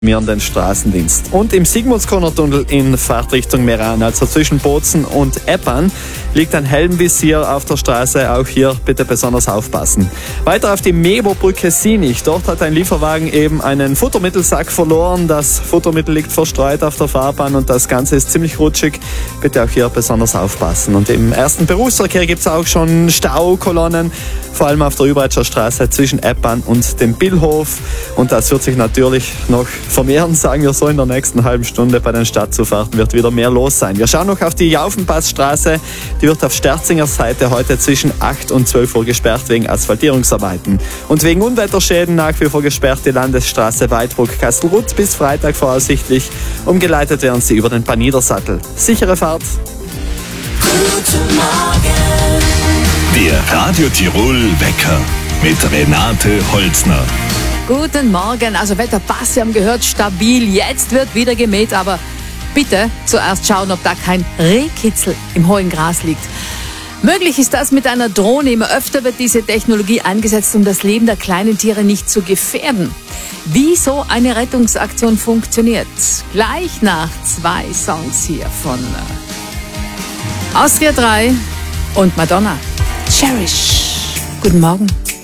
den Straßendienst. Und im Sigmundskorner-Tunnel in Fahrtrichtung Meran, also zwischen Bozen und Eppan, liegt ein Helmvisier auf der Straße. Auch hier bitte besonders aufpassen. Weiter auf die Meberbrücke Sinich. Dort hat ein Lieferwagen eben einen Futtermittelsack verloren. Das Futtermittel liegt verstreut auf der Fahrbahn und das Ganze ist ziemlich rutschig. Bitte auch hier besonders aufpassen. Und im ersten Berufsverkehr gibt es auch schon Staukolonnen, vor allem auf der Überreitscher Straße zwischen Eppan und dem Billhof. Und das wird sich natürlich noch vermehren, sagen wir so, in der nächsten halben Stunde. Bei den Stadtzufahrten wird wieder mehr los sein. Wir schauen noch auf die Jaufenpassstraße. Die wird auf Sterzinger Seite heute zwischen 8 und 12 Uhr gesperrt wegen Asphaltierungsarbeiten. Und wegen Unwetterschäden nach wie vor gesperrt die Landesstraße Weidbruck-Kastelruth bis Freitag voraussichtlich. Umgeleitet werden sie über den Panidersattel. Sichere Fahrt. Guten Morgen. Der Radio Tirol Wecker mit Renate Holzner. Guten Morgen, also Wetterpass, Sie haben gehört, stabil, jetzt wird wieder gemäht, aber bitte zuerst schauen, ob da kein Rehkitzel im hohen Gras liegt. Möglich ist das mit einer Drohne, immer öfter wird diese Technologie eingesetzt, um das Leben der kleinen Tiere nicht zu gefährden. Wie so eine Rettungsaktion funktioniert, gleich nach 2 Songs hier von Austria 3 und Madonna. Cherish. Guten Morgen.